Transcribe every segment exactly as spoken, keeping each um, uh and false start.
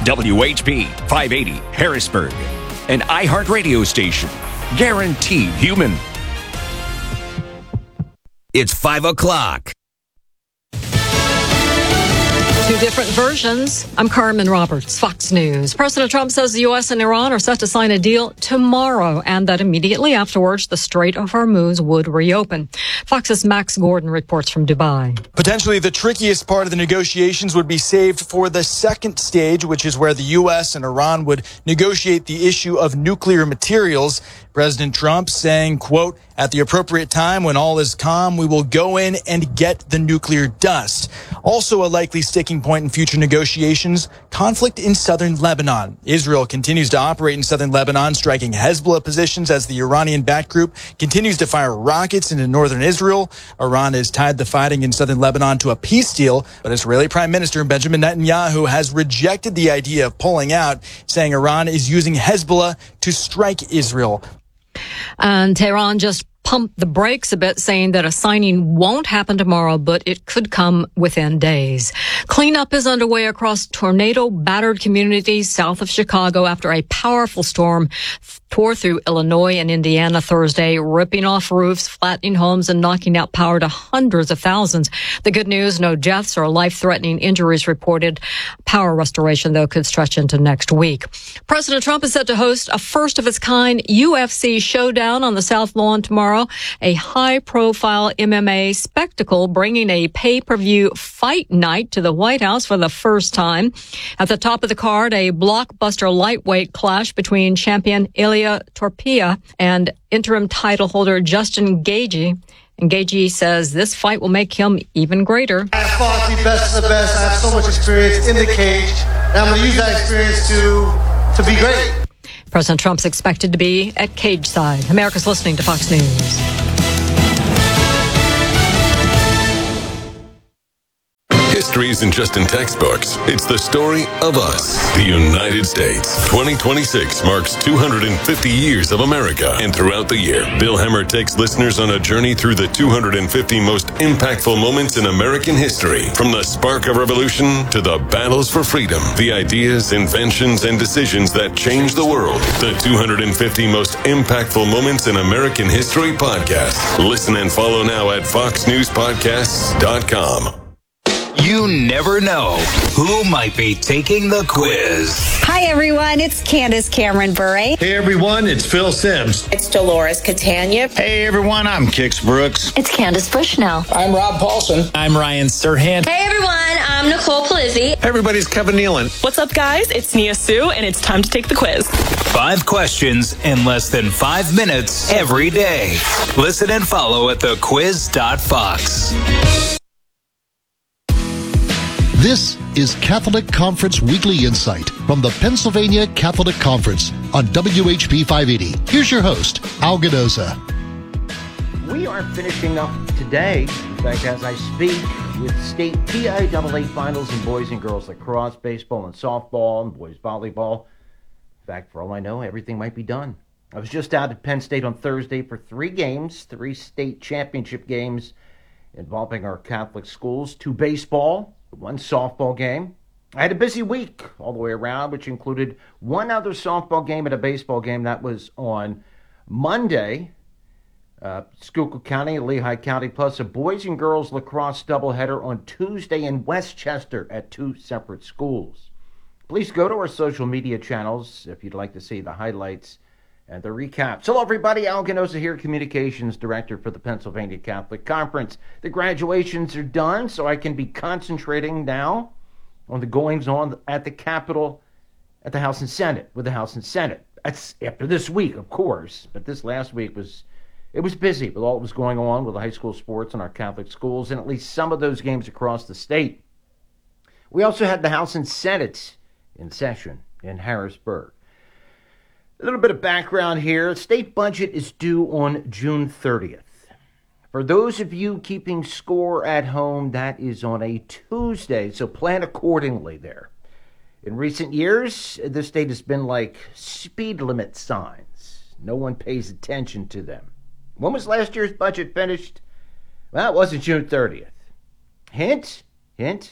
W H P five eighty Harrisburg, an iHeart radio station. Guaranteed human. It's five o'clock. Two different versions. I'm Carmen Roberts, Fox News. President Trump says the U S and Iran are set to sign a deal tomorrow and that immediately afterwards, the Strait of Hormuz would reopen. Fox's Max Gordon reports from Dubai. Potentially the trickiest part of the negotiations would be saved for the second stage, which is where the U S and Iran would negotiate the issue of nuclear materials. President Trump saying, quote, at the appropriate time when all is calm, we will go in and get the nuclear dust. Also a likely sticking point in future negotiations, conflict in southern Lebanon. Israel continues to operate in southern Lebanon, striking Hezbollah positions as the Iranian-backed group continues to fire rockets into northern Israel. Iran has tied the fighting in southern Lebanon to a peace deal, but Israeli Prime Minister Benjamin Netanyahu has rejected the idea of pulling out, saying Iran is using Hezbollah to strike Israel. And Tehran just pumped the brakes a bit, saying that a signing won't happen tomorrow, but it could come within days. Cleanup is underway across tornado-battered communities south of Chicago after a powerful storm tore through Illinois and Indiana Thursday, ripping off roofs, flattening homes, and knocking out power to hundreds of thousands. The good news, no deaths or life-threatening injuries reported. Power restoration, though, could stretch into next week. President Trump is set to host a first-of-its-kind U F C showdown on the South Lawn tomorrow, a high-profile M M A spectacle bringing a pay-per-view fight night to the White House for the first time. At the top of the card, a blockbuster lightweight clash between champion Ilia Topuria and interim title holder Justin Gaethje. And Gaethje says this fight will make him even greater. I have fought the best of the best. I have so much experience in the cage, and I'm going to use that experience to, to be great. President Trump's expected to be at cage side. America's listening to Fox News. History isn't just in textbooks. It's the story of us, the United States. twenty twenty-six marks two hundred fifty years of America. And throughout the year, Bill Hemmer takes listeners on a journey through the two hundred fifty most impactful moments in American history. From the spark of revolution to the battles for freedom, the ideas, inventions, and decisions that changed the world. The two hundred fifty most impactful moments in American history podcast. Listen and follow now at fox news podcasts dot com. You never know who might be taking the quiz. Hi, everyone. It's Candace Cameron Bure. Hey, everyone. It's Phil Sims. It's Dolores Catania. Hey, everyone. I'm Kix Brooks. It's Candace Bushnell. I'm Rob Paulson. I'm Ryan Serhant. Hey, everyone. I'm Nicole Polizzi. Hey, everybody's Kevin Nealon. What's up, guys? It's Nia Sue, and it's time to take the quiz. Five questions in less than five minutes every day. Listen and follow at the quiz dot fox. This is Catholic Conference Weekly Insight from the Pennsylvania Catholic Conference on W H P five eighty. Here's your host, Al Ganoza. We are finishing up today, in fact, as I speak, with state P I A A finals in boys and girls lacrosse, baseball, and softball, and boys volleyball. In fact, for all I know, everything might be done. I was just out at Penn State on Thursday for three games, three state championship games involving our Catholic schools, two baseball, one softball game. I had a busy week all the way around, which included one other softball game and a baseball game. That was on Monday, uh, Schuylkill County and Lehigh County, plus a boys and girls lacrosse doubleheader on Tuesday in Westchester at two separate schools. Please go to our social media channels if you'd like to see the highlights and the recaps. Hello, everybody. Al Ganoza here, Communications Director for the Pennsylvania Catholic Conference. The graduations are done, so I can be concentrating now on the goings-on at the Capitol, at the House and Senate, with the House and Senate. That's after this week, of course, but this last week was, it was busy with all that was going on with the high school sports and our Catholic schools, and at least some of those games across the state. We also had the House and Senate in session in Harrisburg. A little bit of background here. The state budget is due on June thirtieth. For those of you keeping score at home, that is on a Tuesday, so plan accordingly there. In recent years, the state has been like speed limit signs. No one pays attention to them. When was last year's budget finished? Well, it wasn't June thirtieth. Hint, hint,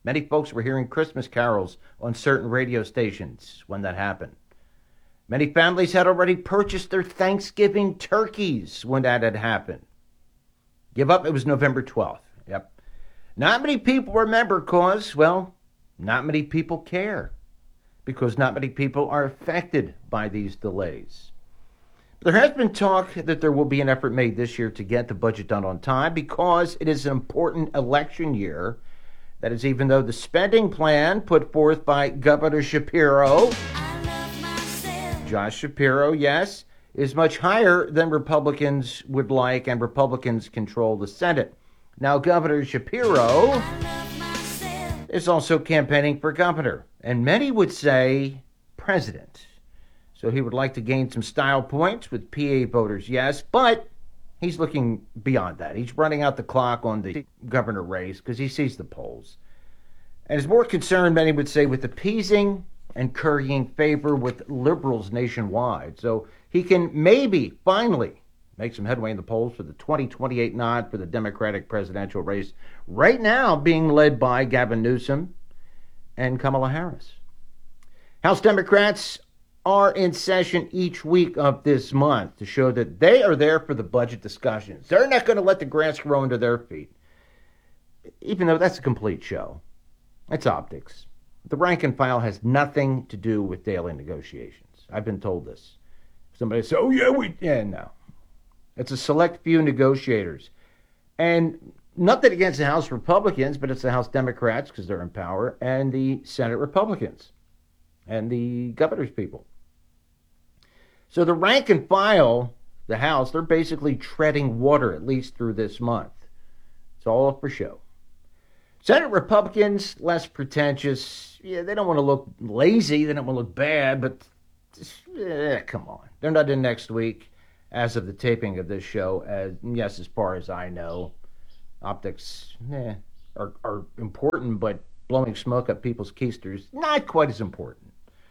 Many folks were hearing Christmas carols on certain radio stations when that happened. Many families had already purchased their Thanksgiving turkeys when that had happened. Give up, it was November twelfth. Yep. Not many people remember because, well, not many people care. Because not many people are affected by these delays. There has been talk that there will be an effort made this year to get the budget done on time because it is an important election year. That is, even though the spending plan put forth by Governor Shapiro, Josh Shapiro, yes, is much higher than Republicans would like, and Republicans control the Senate. Now, Governor Shapiro is also campaigning for governor, and many would say president. So he would like to gain some style points with P A voters, yes, but he's looking beyond that. He's running out the clock on the governor race because he sees the polls. And is more concerned, many would say, with appeasing and currying favor with liberals nationwide. So he can maybe finally make some headway in the polls for the twenty twenty-eight nod for the Democratic presidential race, right now being led by Gavin Newsom and Kamala Harris. House Democrats are in session each week of this month to show that they are there for the budget discussions. They're not going to let the grass grow under their feet, even though that's a complete show. It's optics. The rank and file has nothing to do with daily negotiations. I've been told this. Somebody says, oh, yeah, we... Yeah, no. It's a select few negotiators. And nothing against the House Republicans, but it's the House Democrats, because they're in power, and the Senate Republicans, and the governor's people. So the rank and file, the House, they're basically treading water, at least through this month. It's all up for show. Senate Republicans, less pretentious. Yeah, they don't want to look lazy. They don't want to look bad, but just, eh, come on. They're not in next week as of the taping of this show. As yes, as far as I know, optics eh, are, are important, but blowing smoke up people's keisters, not quite as important.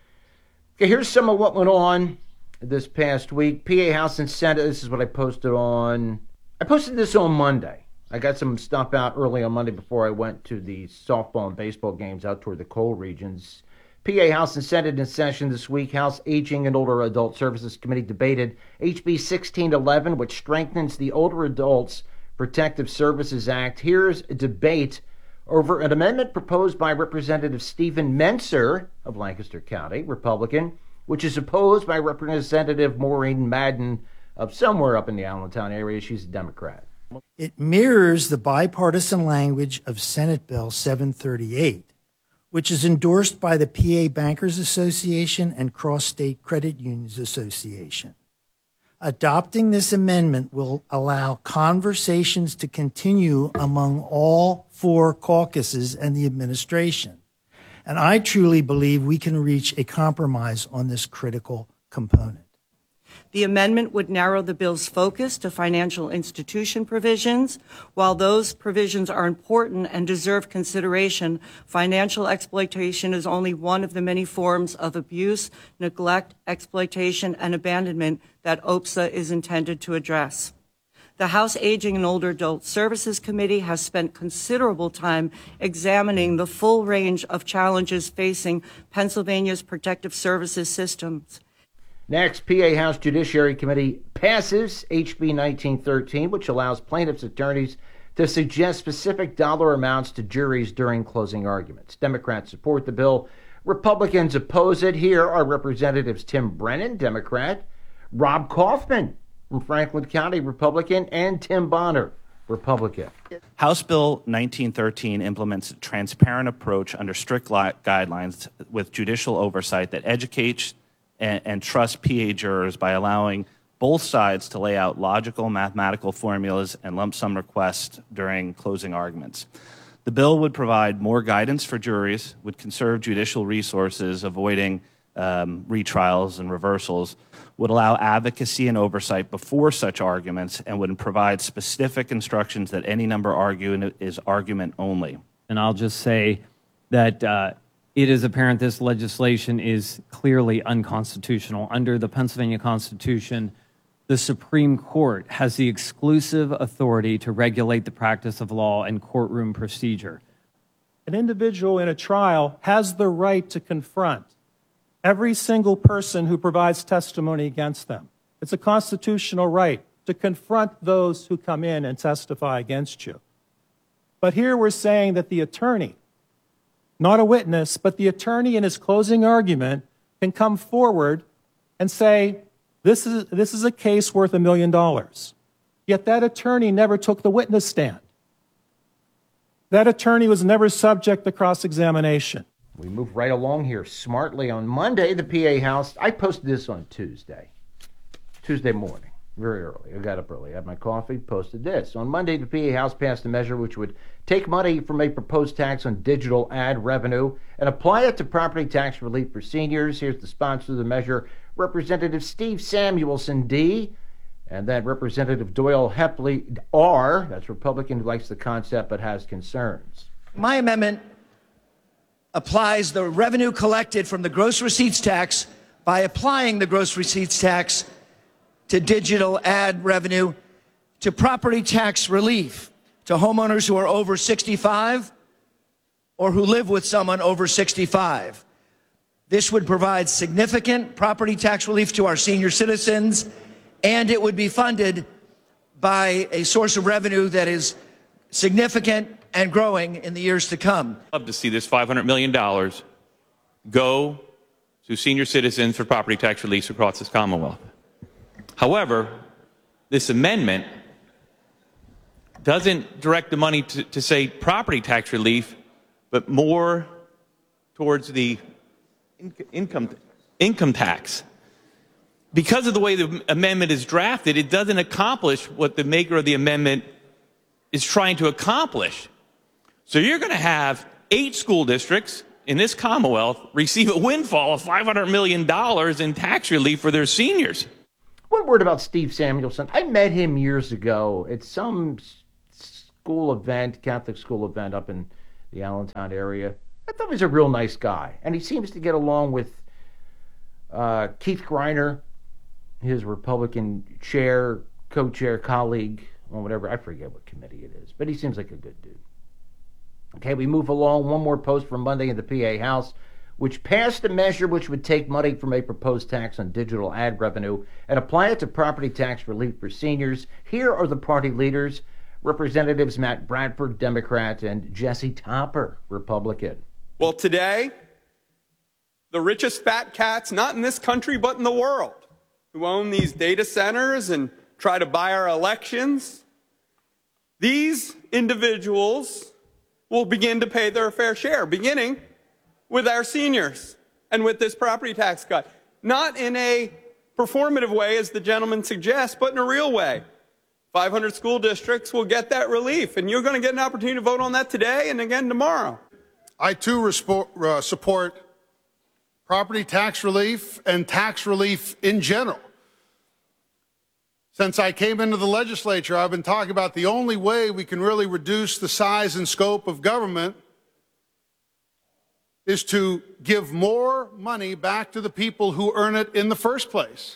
Okay, here's some of what went on this past week. P A House and Senate, this is what I posted on. I posted this on Monday. I got some stuff out early on Monday before I went to the softball and baseball games out toward the coal regions. P A House and Senate in session this week. House Aging and Older Adult Services Committee debated H B sixteen eleven, which strengthens the Older Adults Protective Services Act. Here's a debate over an amendment proposed by Representative Stephen Menser of Lancaster County, Republican, which is opposed by Representative Maureen Madden of somewhere up in the Allentown area. She's a Democrat. It mirrors the bipartisan language of Senate Bill seven thirty-eight, which is endorsed by the P A Bankers Association and Cross State Credit Unions Association. Adopting this amendment will allow conversations to continue among all four caucuses and the administration. And I truly believe we can reach a compromise on this critical component. The amendment would narrow the bill's focus to financial institution provisions. While those provisions are important and deserve consideration, financial exploitation is only one of the many forms of abuse, neglect, exploitation, and abandonment that O P S A is intended to address. The House Aging and Older Adult Services Committee has spent considerable time examining the full range of challenges facing Pennsylvania's protective services systems. Next, P A House Judiciary Committee passes H B nineteen thirteen, which allows plaintiffs' attorneys to suggest specific dollar amounts to juries during closing arguments. Democrats support the bill. Republicans oppose it. Here are Representatives Tim Brennan, Democrat, Rob Kaufman from Franklin County, Republican, and Tim Bonner, Republican. House Bill nineteen thirteen implements a transparent approach under strict li- guidelines with judicial oversight that educates and, and trusts P A jurors by allowing both sides to lay out logical mathematical formulas and lump sum requests during closing arguments. The bill would provide more guidance for juries, would conserve judicial resources, avoiding um, retrials and reversals, would allow advocacy and oversight before such arguments, and would provide specific instructions that any number argued is argument only. And I'll just say that uh, it is apparent this legislation is clearly unconstitutional. Under the Pennsylvania Constitution, the Supreme Court has the exclusive authority to regulate the practice of law and courtroom procedure. an individual in a trial has the right to confront every single person who provides testimony against them. It's a constitutional right to confront those who come in and testify against you. But here we're saying that the attorney, not a witness, but the attorney in his closing argument can come forward and say, this is, this is a case worth a million dollars. Yet that attorney never took the witness stand. That attorney was never subject to cross-examination. We move right along here smartly. On Monday, the P A House, I posted this on Tuesday, Tuesday morning, very early. I got up early, had my coffee, posted this. On Monday, the P A House passed a measure which would take money from a proposed tax on digital ad revenue and apply it to property tax relief for seniors. Here's the sponsor of the measure, Representative Steve Samuelson, D., and then Representative Doyle Hepley, R., that's Republican, who likes the concept but has concerns. My amendment applies the revenue collected from the gross receipts tax by applying the gross receipts tax to digital ad revenue to property tax relief to homeowners who are over sixty-five or who live with someone over sixty-five. This would provide significant property tax relief to our senior citizens, and it would be funded by a source of revenue that is significant and growing in the years to come. I'd love to see this five hundred million dollars go to senior citizens for property tax relief across this Commonwealth. However, this amendment doesn't direct the money to, to say property tax relief, but more towards the in, income, income tax. Because of the way the amendment is drafted, it doesn't accomplish what the maker of the amendment is trying to accomplish. So you're going to have eight school districts in this Commonwealth receive a windfall of five hundred million dollars in tax relief for their seniors. One word about Steve Samuelson. I met him years ago at some school event, Catholic school event up in the Allentown area. I thought he was a real nice guy. And he seems to get along with uh, Keith Griner, his Republican chair, co-chair, colleague, or whatever. I forget what committee it is. But he seems like a good dude. Okay, we move along. One more post from Monday in the P A House, which passed a measure which would take money from a proposed tax on digital ad revenue and apply it to property tax relief for seniors. Here are the party leaders, Representatives Matt Bradford, Democrat, and Jesse Topper, Republican. Well, today, the richest fat cats, not in this country but in the world, who own these data centers and try to buy our elections, these individuals will begin to pay their fair share, beginning with our seniors and with this property tax cut. Not in a performative way, as the gentleman suggests, but in a real way. five hundred school districts will get that relief, and you're going to get an opportunity to vote on that today and again tomorrow. I, too, respo- uh, support property tax relief and tax relief in general. Since I came into the legislature, I've been talking about the only way we can really reduce the size and scope of government is to give more money back to the people who earn it in the first place.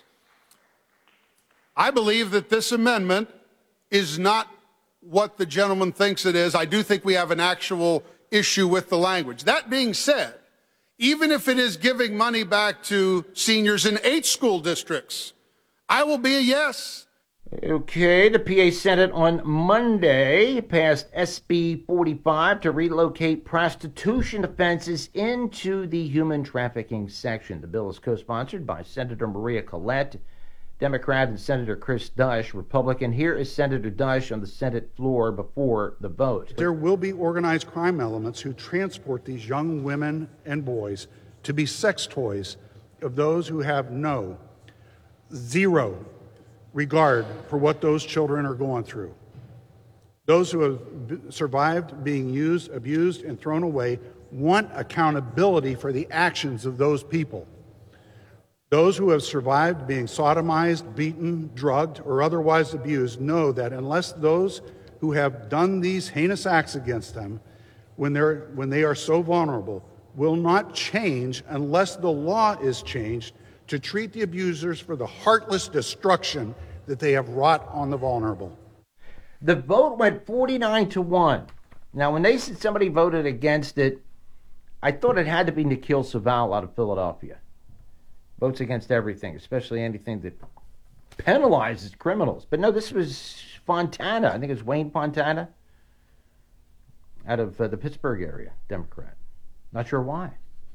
I believe that this amendment is not what the gentleman thinks it is. I do think we have an actual issue with the language. That being said, even if it is giving money back to seniors in eight school districts, I will be a yes. Okay, the P A Senate on Monday passed S B forty-five to relocate prostitution offenses into the human trafficking section. The bill is co-sponsored by Senator Maria Collette, Democrat, and Senator Chris Dush, Republican. Here is Senator Dush on the Senate floor before the vote. There will be organized crime elements who transport these young women and boys to be sex toys of those who have no, zero regard for what those children are going through. Those who have survived being used, abused, and thrown away want accountability for the actions of those people. Those who have survived being sodomized, beaten, drugged, or otherwise abused know that unless those who have done these heinous acts against them, when, they're, when they are so vulnerable, will not change unless the law is changed to treat the abusers for the heartless destruction that they have wrought on the vulnerable. The vote went forty-nine to one Now, when they said somebody voted against it, I thought it had to be Nikhil Saval out of Philadelphia. Votes against everything, especially anything that penalizes criminals. But no, this was Fontana. I think it was Wayne Fontana out of uh, the Pittsburgh area, Democrat. Not sure why.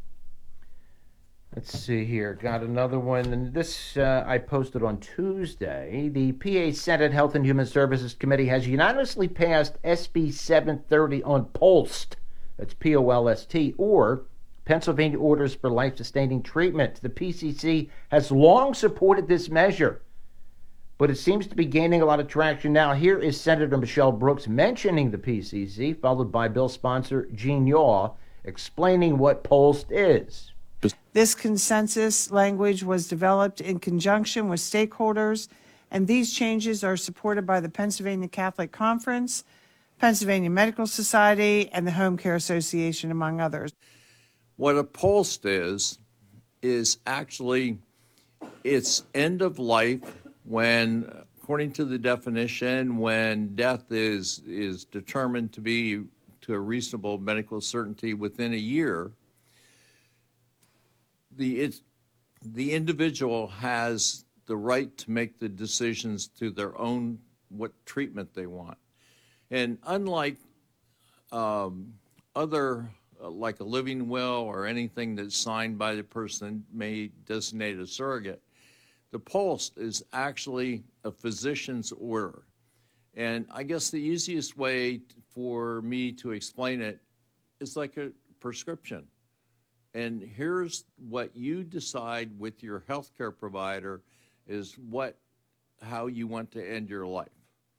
Let's see here. Got another one. And this uh, I posted on Tuesday. The P A Senate Health and Human Services Committee has unanimously passed S B seven thirty on POLST. That's P O L S T, or Pennsylvania Orders for Life-Sustaining Treatment. The P C C has long supported this measure, but it seems to be gaining a lot of traction now. Here is Senator Michelle Brooks mentioning the P C C, followed by bill sponsor Gene Yaw explaining what POLST is. This consensus language was developed in conjunction with stakeholders, and these changes are supported by the Pennsylvania Catholic Conference, Pennsylvania Medical Society, and the Home Care Association, among others. What a POLST is, is actually it's end of life when, according to the definition, when death is, is determined to be to a reasonable medical certainty within a year. The, it, the individual has the right to make the decisions to their own, what treatment they want. And unlike um, other, uh, like a living will or anything that's signed by the person may designate a surrogate, the POLST is actually a physician's order. And I guess the easiest way for me to explain it is like a prescription. And here's what you decide with your healthcare provider is what, how you want to end your life.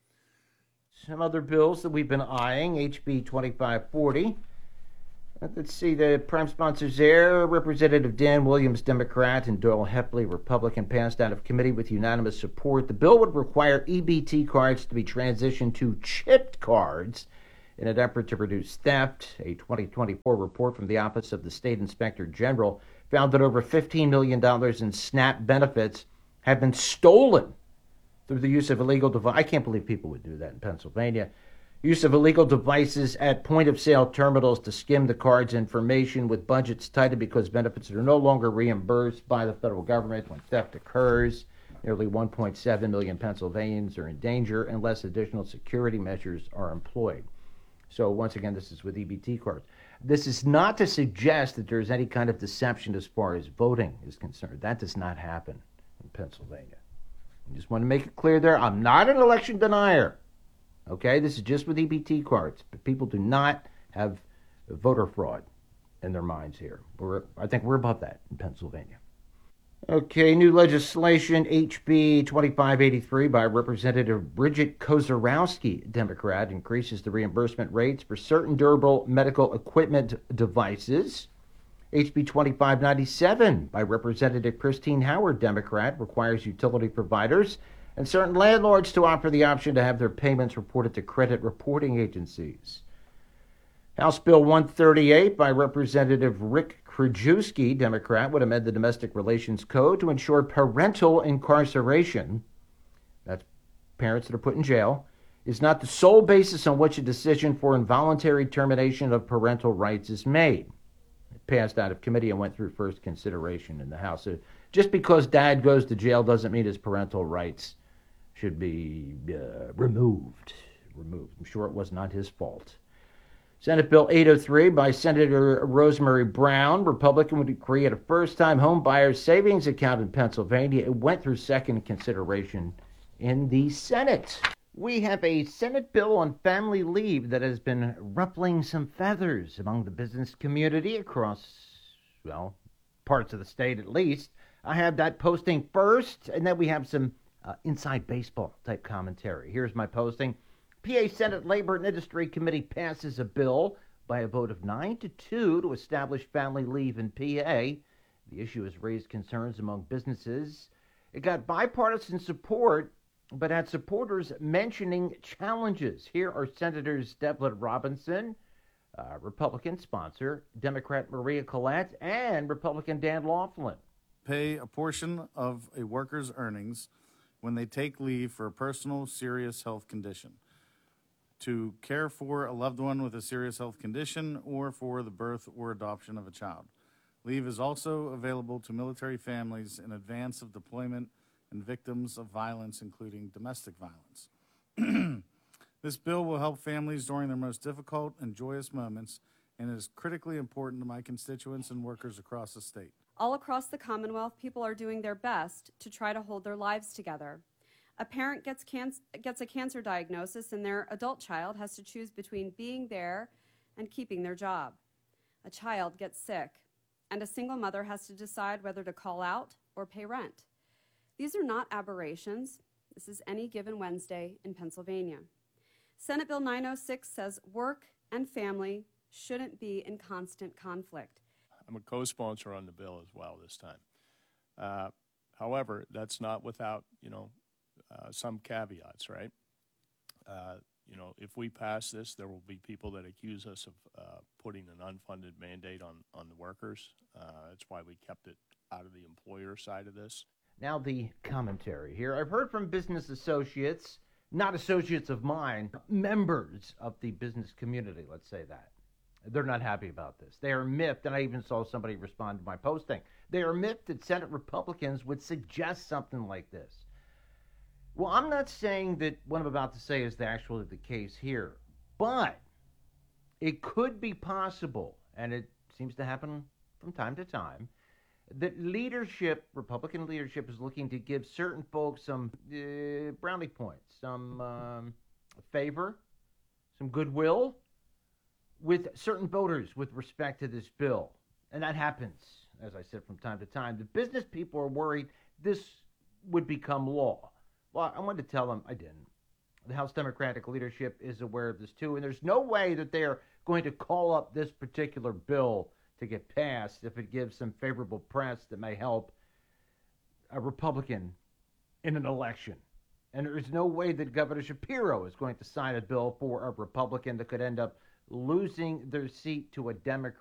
Some other bills that we've been eyeing, H B twenty-five forty. Let's see, the prime sponsors there, Representative Dan Williams, Democrat, and Doyle Hepley, Republican, passed out of committee with unanimous support. The bill would require E B T cards to be transitioned to chipped cards in an effort to reduce theft. A twenty twenty-four report from the Office of the State Inspector General found that over fifteen million dollars in SNAP benefits have been stolen through the use of illegal devices. I can't believe people would do that in Pennsylvania. Use of illegal devices at point-of-sale terminals to skim the card's information, with budgets tightened because benefits are no longer reimbursed by the federal government when theft occurs. Nearly one point seven million Pennsylvanians are in danger unless additional security measures are employed. So once again, this is with E B T cards. This is not to suggest that there's any kind of deception as far as voting is concerned. That does not happen in Pennsylvania. I just want to make it clear there, I'm not an election denier. Okay, this is just with E B T cards. But people do not have voter fraud in their minds here. We're, I think we're above that in Pennsylvania. Okay, new legislation, H B twenty-five eighty-three by Representative Bridget Kozarowski, Democrat, increases the reimbursement rates for certain durable medical equipment devices. H B twenty-five ninety-seven by Representative Christine Howard, Democrat, requires utility providers and certain landlords to offer the option to have their payments reported to credit reporting agencies. House Bill one thirty-eight by Representative Rick Krajewski, Democrat, would amend the Domestic Relations Code to ensure parental incarceration, that's parents that are put in jail, is not the sole basis on which a decision for involuntary termination of parental rights is made. It passed out of committee and went through first consideration in the House. So just because dad goes to jail doesn't mean his parental rights should be uh, removed. Removed. I'm sure it was not his fault. Senate Bill eight oh three by Senator Rosemary Brown, Republican, would create a first-time home buyer savings account in Pennsylvania. It went through second consideration in the Senate. We have a Senate bill on family leave that has been ruffling some feathers among the business community across, well, parts of the state at least. I have that posting first, and then we have some uh, inside baseball type commentary. Here's my posting. P A Senate Labor and Industry Committee passes a bill by a vote of nine to two to establish family leave in P A. The issue has raised concerns among businesses. It got bipartisan support, but had supporters mentioning challenges. Here are Senators Devlin Robinson, uh, Republican sponsor, Democrat Maria Collette, and Republican Dan Laughlin. Pay a portion of a worker's earnings when they take leave for a personal serious health condition. to care for a loved one with a serious health condition or for the birth or adoption of a child. Leave is also available to military families in advance of deployment and victims of violence, including domestic violence. This bill will help families during their most difficult and joyous moments and is critically important to my constituents and workers across the state. All across the Commonwealth, people are doing their best to try to hold their lives together. A parent gets, can- gets a cancer diagnosis and their adult child has to choose between being there and keeping their job. A child gets sick, and a single mother has to decide whether to call out or pay rent. These are not aberrations. This is any given Wednesday in Pennsylvania. Senate Bill nine oh six says work and family shouldn't be in constant conflict. I'm a co-sponsor on the bill as well this time. Uh, however, that's not without, you know, uh, some caveats, right? Uh, you know, if we pass this, there will be people that accuse us of uh, putting an unfunded mandate on, on the workers. Uh, that's why we kept it out of the employer side of this. Now the commentary here. I've heard from business associates, not associates of mine, members of the business community, let's say that. They're not happy about this. They are miffed, and I even saw somebody respond to my posting. They are miffed that Senate Republicans would suggest something like this. Well, I'm not saying that what I'm about to say is actually the case here, but it could be possible, and it seems to happen from time to time, that leadership, Republican leadership, is looking to give certain folks some uh, brownie points, some um, favor, some goodwill with certain voters with respect to this bill. And that happens, as I said, from time to time. The business people are worried this would become law. Well, I wanted to tell them I didn't. The House Democratic leadership is aware of this too, and there's no way that they are going to call up this particular bill to get passed if it gives some favorable press that may help a Republican in an election. And there's no way that Governor Shapiro is going to sign a bill for a Republican that could end up losing their seat to a Democrat.